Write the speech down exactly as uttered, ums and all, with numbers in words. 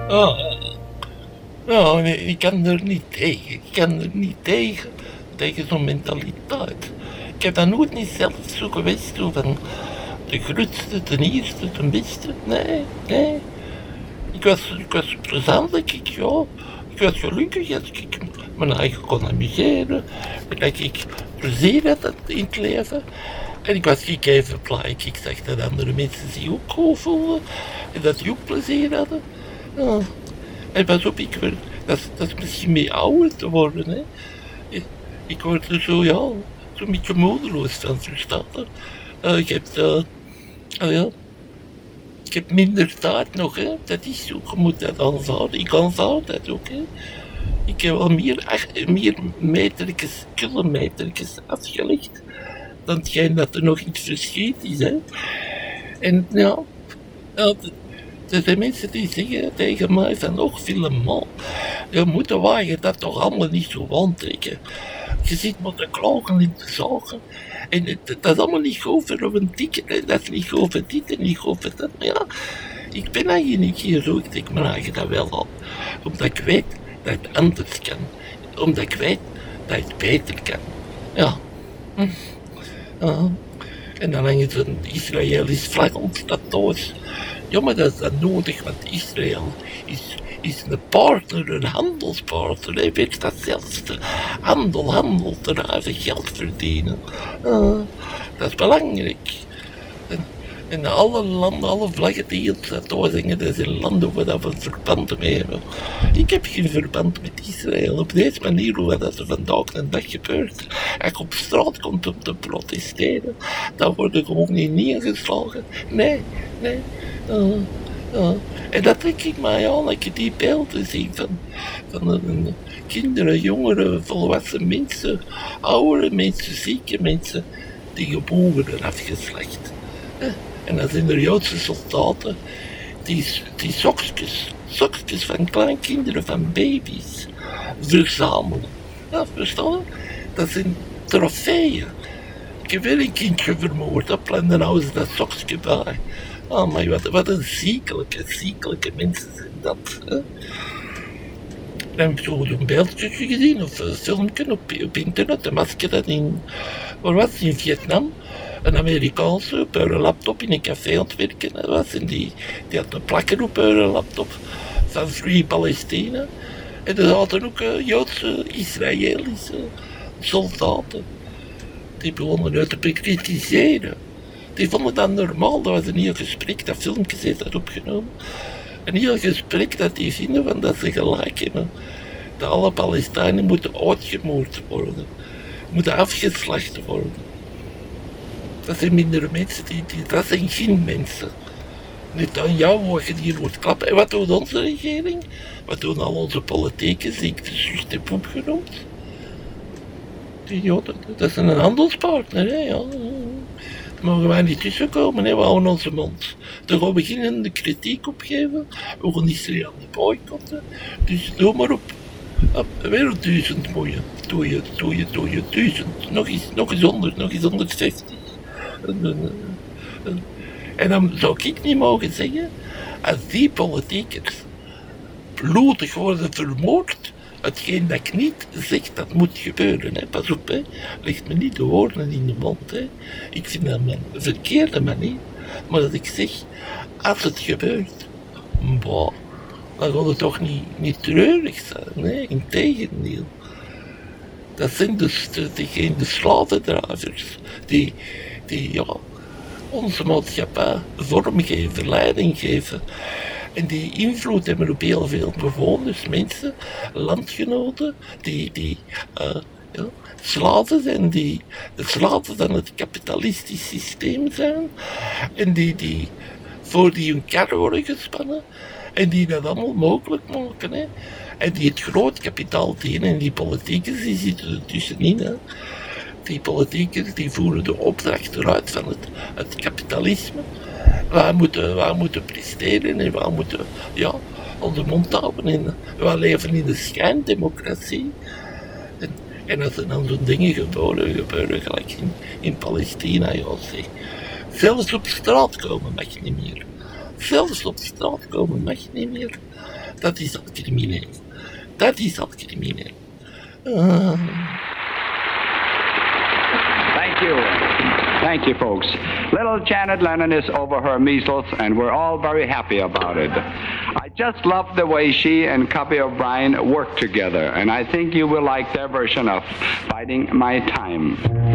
Oh, nou, nee, ik kan er niet tegen. Ik kan er niet tegen. Tegen zo'n mentaliteit. Ik heb dat nooit niet zelf zo geweest, zo van de grootste, de eerste, de beste. Nee, nee. Ik was, ik was plezant, ik, ja. Ik was gelukkig als ik me eigen kon amuseren. En dat ik plezier had in het leven. En ik was ik even blij. Ik zag dat andere mensen zich ook goed voelden. En dat die ook plezier hadden. Ja. En pas op, ik werd, dat, is, dat is misschien mee ouder te worden. Hè. Ik, ik word er zo, ja, zo'n beetje moedeloos van, verstaat je? Uh, ik heb, uh, uh, ja, ik heb minder tijd nog, hè. Dat is zo, je moet dat aanvaarden. Ik aanvaard dat ook, hè. Ik heb al meer, meer metertjes, kilometertjes afgelegd dan hetgeen dat er nog iets verschiet is, hè. En ja, ja er zijn mensen die zeggen tegen mij van, och Filemon, je moet de wagen dat toch allemaal niet zo aantrekken. Je zit met de klagen in te zagen. En het, dat is allemaal niet goed voor een ticket, dat is niet goed voor dit en niet goed voor dat. Maar ja, ik ben eigenlijk hier zo, ik denk mijn eigen dat wel al. Omdat ik weet dat het anders kan. Omdat ik weet dat het beter kan. Ja. Hm. Ja. En dan hangt er een Israëlisch vlag op dat thuis. Ja, maar dat is dan nodig, want Israël is, is een partner, een handelspartner. Hij weet datzelfde. Handel, handel, te geld verdienen. Uh, dat is belangrijk. En, en alle landen, alle vlaggen die ons dat doorzingen, dat zijn landen waar we verband mee hebben. Ik heb geen verband met Israël. Op deze manier, hoe dat er vandaag een dag gebeurt. Als je op straat komt om te protesteren, dan word je gewoon niet neergeslagen. Nee, nee. Uh, uh. En dat denk ik mij aan, als je die beelden ziet van, van een, kinderen, jongeren, volwassen mensen, oudere mensen, zieke mensen, die geboren worden afgeslacht. Uh. En dan zijn er Joodse soldaten die, die sokjes, sokjes van kleinkinderen, van baby's, verzamelen. Ja, verstaan je? Dat zijn trofeeën. Ik heb wel een kindje vermoord, op en dan houden ze dat sokje bij. Oh my, wat, wat een ziekelijke, ziekelijke mensen zijn dat. Hè? Dan heb ik zo een beeldje gezien, of een filmpje op, op internet. Dan was ik dat in, waar was het, in Vietnam? Een Amerikaanse op haar laptop in een café aan het werken. Dat was, en die, die had een plakker op haar laptop van Free Palestina. En er zaten ook uh, Joodse, Israëlische soldaten. Die begonnen uit te bekritiseren. Die vonden dat normaal, dat was een heel gesprek, dat filmpje heeft dat opgenomen. Een heel gesprek dat die vinden van dat ze gelijk hebben. Dat alle Palestijnen moeten uitgemoord worden. Moeten afgeslacht worden. Dat zijn mindere mensen, die, die, dat zijn geen mensen. Niet aan jou wat je hier wordt klappen. En wat doet onze regering? Wat doen al onze politieke ziektes, zucht en poep genoemd? Ja, dat, dat is een handelspartner, hè, ja. Daar mogen wij niet tussenkomen, hè. We houden onze mond. Daar gaan we beginnen de kritiek op geven. We gaan Israël niet boycotten. Dus doe maar op. op weer duizend mooie. Doe je, doe je, doe je, duizend. Nog eens, nog eens honderd, nog eens honderdvijftig. En dan zou ik niet mogen zeggen, als die politiekers bloedig worden vermoord, hetgeen dat ik niet zeg, dat moet gebeuren. Hè. Pas op, hè. Leg me niet de woorden in de mond. Hè. Ik vind dat een verkeerde manier. Maar dat ik zeg, als het gebeurt, boah, dan gaat het toch niet, niet treurig zijn. Nee, integendeel. Dat zijn dus de, de, de slavendrijvers die, die ja, onze maatschappij vormgeven, leiding geven. En die invloed hebben op heel veel bewoners, mensen, landgenoten, die, die uh, ja, slaven zijn, die de slaven van het kapitalistisch systeem zijn. En die, die voor die hun kar worden gespannen. En die dat allemaal mogelijk maken. Hè. En die het groot kapitaal dienen. En die politiekers die zitten er tussenin. Hè. Die politiekers die voeren de opdracht eruit van het, het kapitalisme. Wij moeten, wij moeten presteren en wij moeten ja, onze mond houden. En wij leven in de schijndemocratie. En, en als er dan zo'n dingen gebeuren, gebeuren gelijk in, in Palestina, ja, zeg. Zelfs op straat komen mag niet meer. Zelfs op straat komen mag niet meer. Dat is al crimineel. Dat is al crimineel. Uh. Thank you. Thank you, folks. Little Janet Lennon is over her measles, and we're all very happy about it. I just love the way she and Cubby O'Brien work together, and I think you will like their version of Biding My Time.